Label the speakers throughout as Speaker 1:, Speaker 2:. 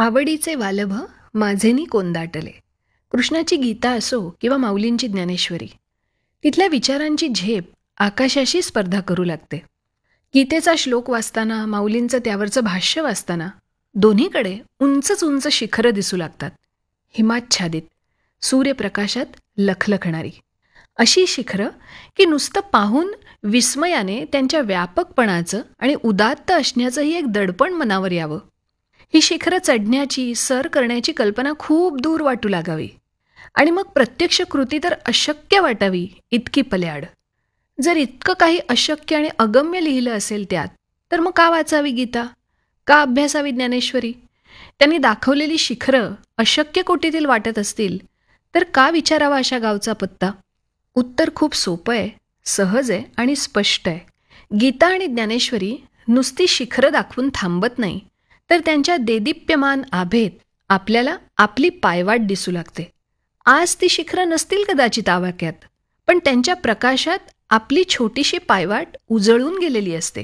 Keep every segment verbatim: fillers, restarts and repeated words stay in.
Speaker 1: आवडीचे वालभ माझेनी कोंदाटले. कृष्णाची गीता असो किंवा माऊलींची ज्ञानेश्वरी, तिथल्या विचारांची झेप आकाशाशी स्पर्धा करू लागते. गीतेचा श्लोक वाचताना, माऊलींचं त्यावरचं भाष्य वाचताना दोन्हीकडे उंचच उंच शिखरं दिसू लागतात. हिमाच्छादित, सूर्यप्रकाशात लखलखणारी अशी शिखरं की नुसतं पाहून विस्मयाने त्यांच्या व्यापकपणाचं आणि उदात्त असण्याचंही एक दडपण मनावर यावं. ही शिखरं चढण्याची, सर करण्याची कल्पना खूप दूर वाटू लागावी आणि मग प्रत्यक्ष कृती तर अशक्य वाटावी इतकी पल्याड. जर इतकं काही अशक्य आणि अगम्य लिहिलं असेल त्यात, तर मग का वाचावी गीता, का अभ्यासावी ज्ञानेश्वरी? त्यांनी दाखवलेली शिखरं अशक्य कोटीतील वाटत असतील तर का विचारावा अशा गावचा पत्ता? उत्तर खूप सोपं आहे, सहज आहे आणि स्पष्ट आहे. गीता आणि ज्ञानेश्वरी नुसती शिखरं दाखवून थांबत नाही, तर त्यांच्या देदीप्यमान आभेत आपल्याला आपली पायवाट दिसू लागते. आज ती शिखरं नसतील कदाचित आवाक्यात, पण त्यांच्या प्रकाशात आपली छोटीशी पायवाट उजळून गेलेली असते.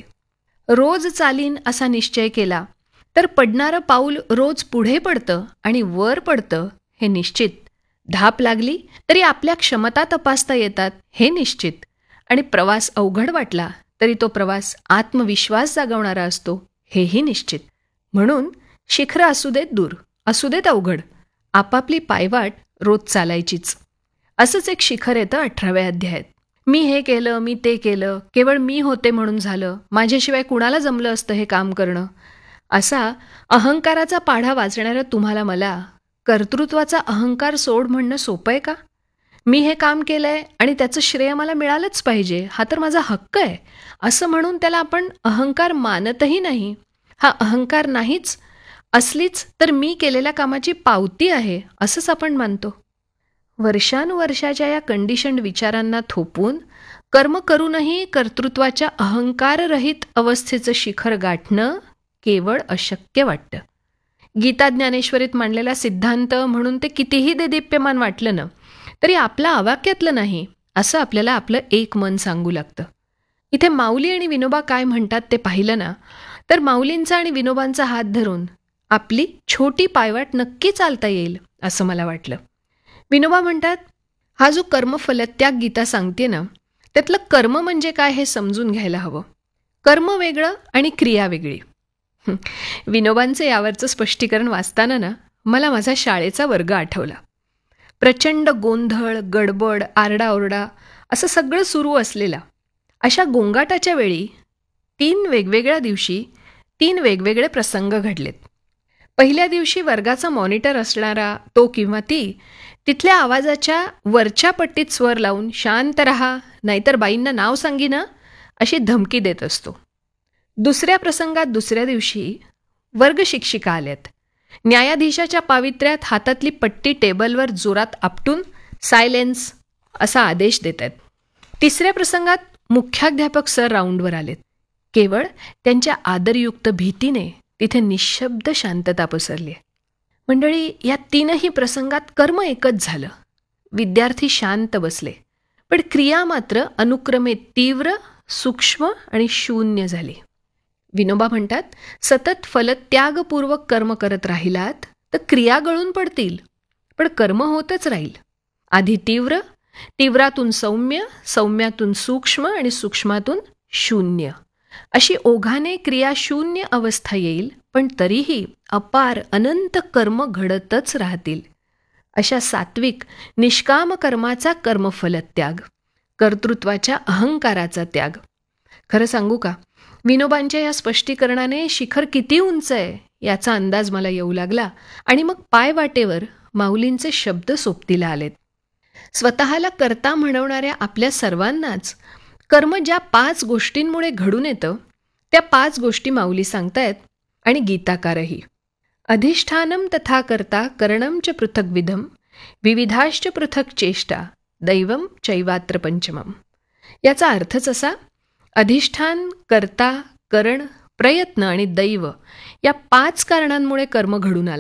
Speaker 1: रोज चालीन असा निश्चय केला तर पडणारं पाऊल रोज पुढे पडतं आणि वर पडतं हे निश्चित. धाप लागली तरी आपल्या क्षमता तपासता येतात हे निश्चित. आणि प्रवास अवघड वाटला तरी तो प्रवास आत्मविश्वास जागवणारा असतो हेही निश्चित. म्हणून शिखरं असू देत दूर, असू देत अवघड, आपापली पायवाट रोज चालायचीच. असंच एक शिखर येतं अठराव्या अध्यायात. मी हे केलं, मी ते केलं, केवळ मी होते म्हणून झालं, माझ्याशिवाय कुणाला जमलं असतं हे काम करणं. असा अहंकाराचा पाढा वाचणाऱ्या तुम्हाला मला कर्तृत्वाचा अहंकार सोड म्हणणं सोपं आहे का? मी हे काम केलंय आणि त्याचं श्रेय मला मिळालंच पाहिजे, हा तर माझा हक्क आहे, असं म्हणून त्याला आपण अहंकार मानतही नाही. हा अहंकार नाहीच, असलीच तर मी केलेल्या कामाची पावती आहे असंच आपण मानतो. वर्षानुवर्षाच्या या कंडिशन्ड विचारांना थोपून कर्म करूनही कर्तृत्वाच्या अहंकाररहित अवस्थेचं शिखर गाठणं केवळ अशक्य वाटतं. गीता ज्ञानेश्वरीत मांडलेला सिद्धांत म्हणून ते कितीही देदीप्यमान वाटलं ना, तरी आपला आवाक्यातलं नाही असं आपल्याला आपलं एक मन सांगू लागतं. इथे माऊली आणि विनोबा काय म्हणतात ते पाहिलं ना, तर माऊलींचा आणि विनोबांचा हात धरून आपली छोटी पायवाट नक्की चालता येईल असं मला वाटलं. विनोबा म्हणतात, हा जो कर्मफलत्याग गीता सांगते ना, त्यातलं कर्म म्हणजे काय हे समजून घ्यायला हवं. कर्म वेगळं आणि क्रिया वेगळी. विनोबांचं यावरचं स्पष्टीकरण वाचताना ना, मला माझा शाळेचा वर्ग आठवला. प्रचंड गोंधळ, गडबड, आरडाओरडा असं सगळं सुरू असलेला. अशा गोंगाटाच्या वेळी तीन वेगवेगळ्या दिवशी तीन वेगवेगळे प्रसंग घडलेत. पहिल्या दिवशी वर्गाचा मॉनिटर असणारा तो किंवा ती तिथल्या आवाजाच्या वरच्या पट्टीत स्वर लावून शांत रहा नाहीतर बाईंना नाव सांगी ना अशी धमकी देत असतो. दुसऱ्या प्रसंगात दुसऱ्या दिवशी वर्ग शिक्षिका आल्यात. न्यायाधीशाच्या पावित्र्यात हातातली पट्टी टेबलवर जोरात आपटून सायलेन्स असा आदेश देत आहेत. तिसऱ्या प्रसंगात मुख्याध्यापक सर राऊंडवर आलेत. केवळ त्यांच्या आदरयुक्त भीतीने तिथे निशब्द शांतता पसरली. मंडळी, या तीनही प्रसंगात कर्म एकच झालं. विद्यार्थी शांत बसले, पण क्रिया मात्र अनुक्रमे तीव्र, सूक्ष्म आणि शून्य झाली. विनोबा म्हणतात, सतत फलत्यागपूर्वक कर्म करत राहिलात तर क्रिया गळून पडतील, पण कर्म होतच राहील. आधी तीव्र, तीव्रातून सौम्य, सौम्यातून सूक्ष्म आणि सूक्ष्मातून शून्य अशी ओघाने क्रिया शून्य अवस्था येईल, पण तरीही अपार अनंत कर्म घडतच राहतील. अशा सात्विक निष्काम कर्माचा कर्मफलत्याग, कर्तृत्वाच्या अहंकाराचा त्याग. खरं सांगू का, विनोबांच्या या स्पष्टीकरणाने शिखर किती उंच आहे याचा अंदाज मला येऊ लागला आणि मग पायवाटेवर माऊलींचे शब्द सोबतीला आलेत. स्वतःला कर्ता म्हणवणाऱ्या आपल्या सर्वांनाच कर्म ज्या पाच गोष्टींमुळे घडून येतं त्या पाच गोष्टी माऊली सांगतायत आणि गीताकारही. अधिष्ठानम तथा कर्ता करणम च पृथग्विधम विविधाश्च पृथक चेष्टा दैवम चैवात्र पंचमम. याचा अर्थच असा, अधिष्ठान, कर्ता, करण, प्रयत्न आणि दैव या पाच कारणांमुळे कर्म घडून आलं.